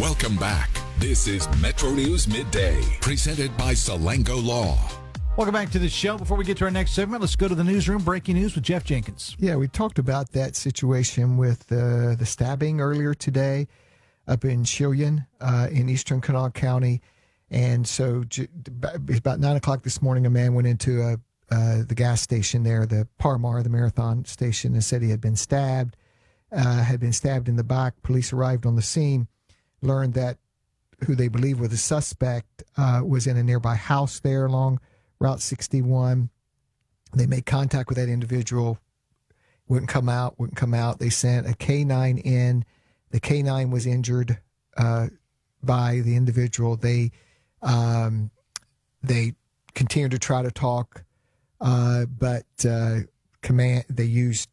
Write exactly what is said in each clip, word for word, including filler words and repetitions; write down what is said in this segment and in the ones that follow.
Welcome back. This is Metro News Midday, presented by Salango Law. Welcome back to the show. Before we get to our next segment, let's go to the newsroom. Breaking news with Jeff Jenkins. Yeah, we talked about that situation with uh, the stabbing earlier today up in Chillian uh, in eastern Kanawha County. And so j- about nine o'clock this morning, a man went into a, uh, the gas station there, the Parmar, the Marathon station, and said he had been stabbed, uh, had been stabbed in the back. Police arrived on the scene, learned that who they believe was the suspect uh, was in a nearby house there along Route sixty-one. They made contact with that individual, wouldn't come out, wouldn't come out. They sent a K nine in. The K nine was injured uh, by the individual. They um, they continued to try to talk, uh, but uh, command they used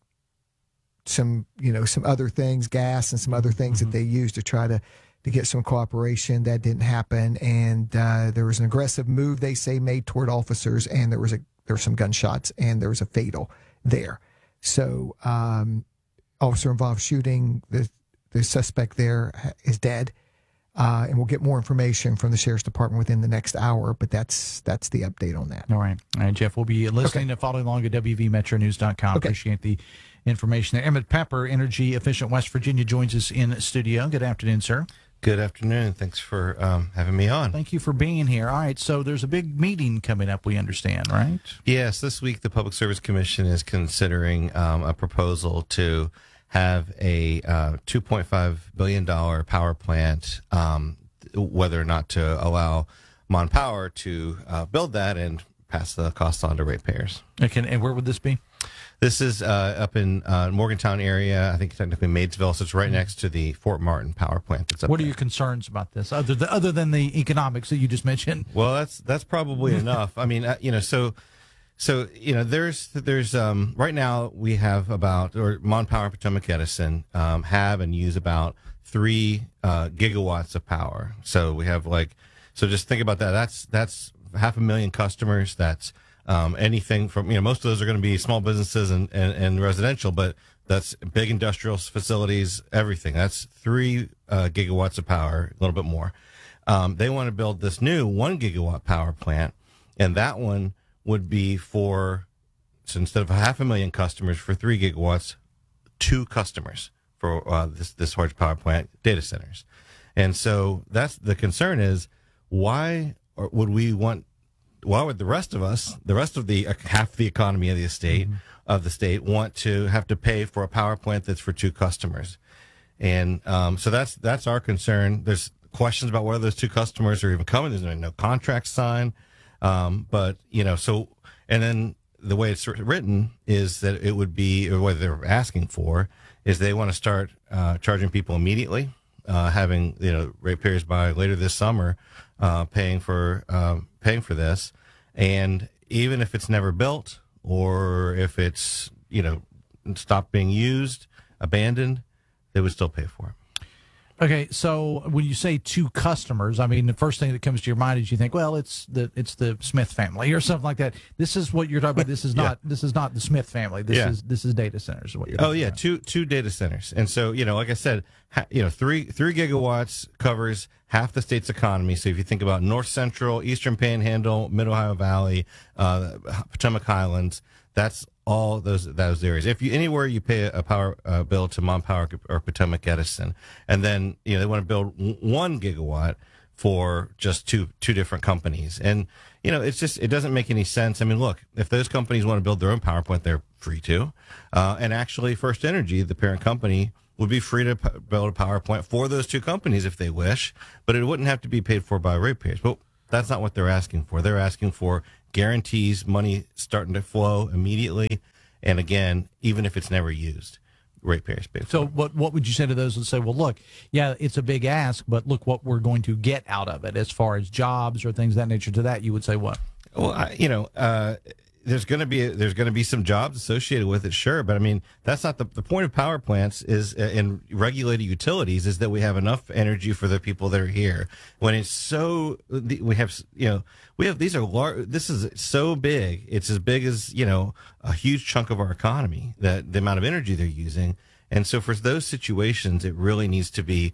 some you know some other things, gas and some other things mm-hmm. that they used to try to. to get some cooperation. That didn't happen, and uh, there was an aggressive move, they say, made toward officers, and there was a there were some gunshots, and there was a fatal there. So, um, officer involved shooting. The the suspect there is dead, uh, and we'll get more information from the sheriff's department within the next hour. But that's that's the update on that. All right, all right, Jeff. We'll be listening okay. and following along at W V Metro News dot com. Okay. Appreciate the information there. Emmett Pepper, Energy Efficient West Virginia, joins us in studio. Good afternoon, sir. Good afternoon. Thanks for um, having me on. Thank you for being here. All right, so there's a big meeting coming up, we understand, right? Yes, this week the Public Service Commission is considering um, a proposal to have a uh, two point five billion dollars power plant, um, whether or not to allow Mon Power to uh, build that and pass the cost on to ratepayers. Okay, and where would this be? This is uh, up in uh, Morgantown area. I think technically Maysville, so it's right next to the Fort Martin power plant. That's up what are there. your concerns about this, other than, other than the economics that you just mentioned? Well, that's that's probably enough. I mean, uh, you know, so so you know, there's there's um, right now we have about or Mon Power and Potomac Edison um, have and use about three uh, gigawatts of power. So we have like so just think about that. That's that's half a million customers. That's Um, anything from, you know, most of those are going to be small businesses and, and, and residential, but that's big industrial facilities, everything. That's three uh, gigawatts of power, a little bit more. Um, they want to build this new one gigawatt power plant, and that one would be for, so instead of half a million customers for three gigawatts, two customers for uh, this, this large power plant, data centers. And so that's the concern is why or would we want why would the rest of us, the rest of the uh, half the economy of the state, mm-hmm. of the state, want to have to pay for a power plant that's for two customers? And um, so that's that's our concern. There's questions about whether those two customers are even coming. There's no contract signed, um, but you know. So and then the way it's written is that it would be, or what they're asking for is they want to start uh, charging people immediately, uh, having you know ratepayers by later this summer, uh, paying for. Um, paying for this, and even if it's never built or if it's you know stopped being used, abandoned, they would still pay for it. Okay, so when you say two customers, I mean the first thing that comes to your mind is you think, well, it's the it's the Smith family or something like that. This is what you're talking about. This is not yeah. this is not the Smith family. This yeah. is this is data centers. What you're oh yeah, about. two two data centers, and so you know, like I said, ha, you know, three three gigawatts covers half the state's economy. So if you think about North Central, Eastern Panhandle, Mid Ohio Valley, uh, Potomac Highlands, that's all those those areas. If you anywhere you pay a power uh, bill to Mon Power or Potomac Edison, and then you know they want to build one gigawatt for just two two different companies, and you know it's just it doesn't make any sense. I mean, look, if those companies want to build their own power plant, they're free to, uh, and actually, First Energy, the parent company, would be free to p- build a power plant for those two companies if they wish, but it wouldn't have to be paid for by ratepayers. But that's not what they're asking for. They're asking for guarantees, money starting to flow immediately, and again, even if it's never used, ratepayers pay for so it. what what would you say to those that say, well, look, yeah, it's a big ask, but look what we're going to get out of it as far as jobs or things of that nature? To that, you would say what? Well, I, you know, uh, there's going to be a, there's going to be some jobs associated with it, sure, but I mean that's not the the point of power plants is uh, in regulated utilities is that we have enough energy for the people that are here. When it's so we have you know we have these are large. This is so big. It's as big as you know a huge chunk of our economy that the amount of energy they're using, and so for those situations, it really needs to be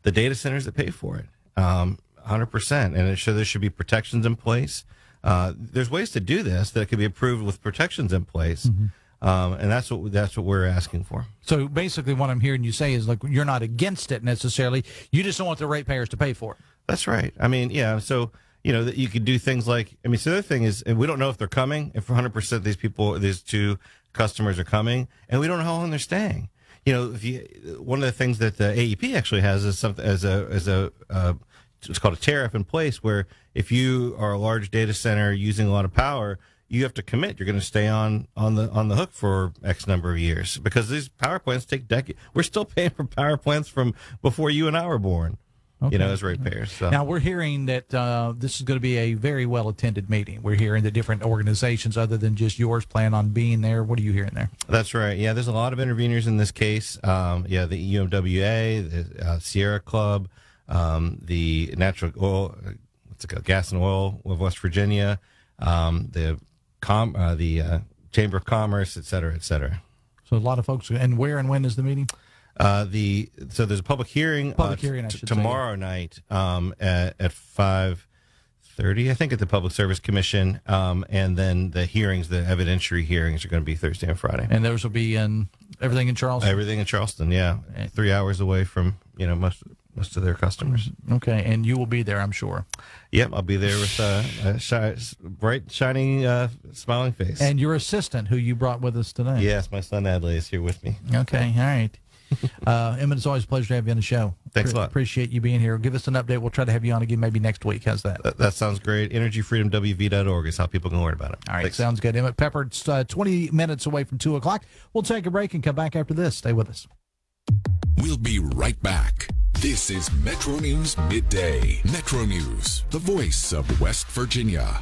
the data centers that pay for it, um, one hundred percent. And it should, there should be protections in place. Uh, there's ways to do this that could be approved with protections in place. Mm-hmm. Um, and that's what that's what we're asking for. So basically what I'm hearing you say is, like, you're not against it necessarily. You just don't want the ratepayers to pay for it. That's right. I mean, yeah, so, you know, that you could do things like, I mean, so the other thing is, and we don't know if they're coming, if one hundred percent of these people, these two customers are coming, and we don't know how long they're staying. You know, if you, one of the things that the A E P actually has is something as a, as a, uh, it's called a tariff in place, where if you are a large data center using a lot of power, you have to commit. You're going to stay on, on the on the hook for X number of years, because these power plants take decades. We're still paying for power plants from before you and I were born, okay. you know, as ratepayers. So. Now, we're hearing that uh, this is going to be a very well-attended meeting. We're hearing that different organizations other than just yours plan on being there. What are you hearing there? That's right. Yeah, there's a lot of interveners in this case. Um, yeah, the U M W A, the uh, Sierra Club, um, the Natural Oil, what's it called, Gas and Oil of West Virginia, um, the Com, uh, the uh, Chamber of Commerce, et cetera, et cetera. So a lot of folks. And where and when is the meeting? Uh, the so there's a public hearing, public uh, hearing I t- should tomorrow say. night um, at, at five thirty, I think, at the Public Service Commission, um, and then the hearings, the evidentiary hearings, are going to be Thursday and Friday. And those will be in everything in Charleston. Everything in Charleston, yeah, three hours away from you know most most of their customers. Okay, and you will be there, I'm sure. Yep, I'll be there with uh, a shi- bright, shining, uh, smiling face. And your assistant, who you brought with us today. Yes, my son Adley is here with me. Okay, all right. uh, Emmett, it's always a pleasure to have you on the show. Thanks Pre- a lot. Appreciate you being here. Give us an update. We'll try to have you on again maybe next week. How's that? That, that sounds great. energy freedom w v dot org is how people can learn about it. All right, Thanks. Sounds good. Emmett Pepper, it's uh, twenty minutes away from two o'clock. We'll take a break and come back after this. Stay with us. We'll be right back. This is Metro News Midday. Metro News, the voice of West Virginia.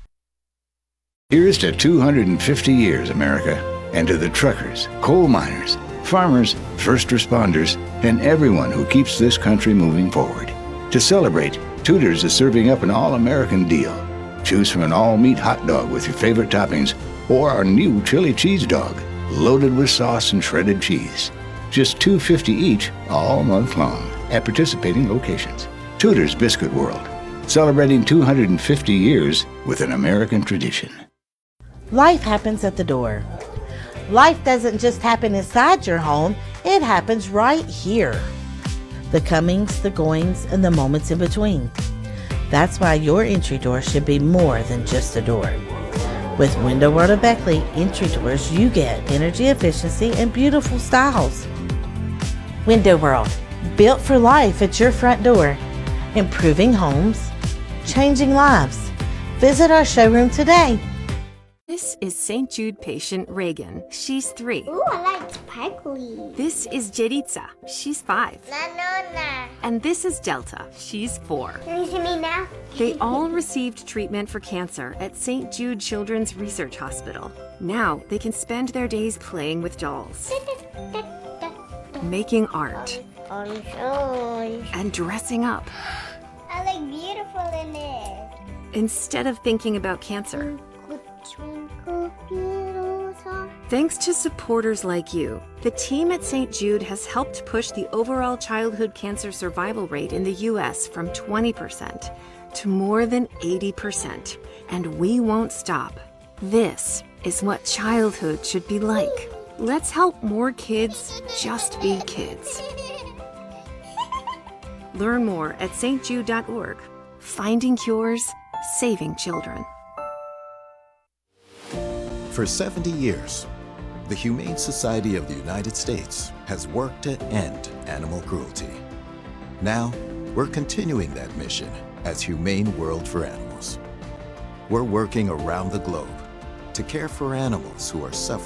Here's to two hundred fifty years, America, and to the truckers, coal miners, farmers, first responders, and everyone who keeps this country moving forward. To celebrate, Tudor's is serving up an all-American deal. Choose from an all-meat hot dog with your favorite toppings, or our new chili cheese dog, loaded with sauce and shredded cheese. Just two dollars and fifty cents each all month long at participating locations. Tudor's Biscuit World, celebrating two hundred fifty years with an American tradition. Life happens at the door. Life doesn't just happen inside your home, it happens right here. The comings, the goings, and the moments in between. That's why your entry door should be more than just a door. With Window World of Beckley entry doors, you get energy efficiency and beautiful styles. Window World, built for life at your front door. Improving homes, changing lives. Visit our showroom today. This is Saint Jude patient Reagan. She's three. Ooh, I like sparkly. This is Jeritza. She's five. Na, no, na. And this is Delta. She's four. Can you see me now? They all received treatment for cancer at Saint Jude Children's Research Hospital. Now they can spend their days playing with dolls, making art, Orange, orange. and dressing up. I look beautiful in it. Instead of thinking about cancer. Twinkle, twinkle, star. Thanks to supporters like you, the team at Saint Jude has helped push the overall childhood cancer survival rate in the U S from twenty percent to more than eighty percent. And we won't stop. This is what childhood should be like. Let's help more kids just be kids. Learn more at s t jude dot org. Finding cures, saving children. For seventy years, the Humane Society of the United States has worked to end animal cruelty. Now, we're continuing that mission as Humane World for Animals. We're working around the globe to care for animals who are suffering